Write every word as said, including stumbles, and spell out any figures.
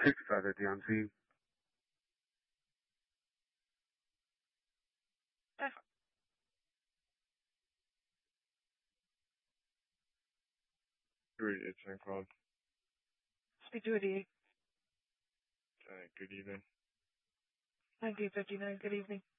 six-sided D M C. Three, it's in club. Speak to eighty-eight. Uh, good evening. nineteen fifty-nine, good evening.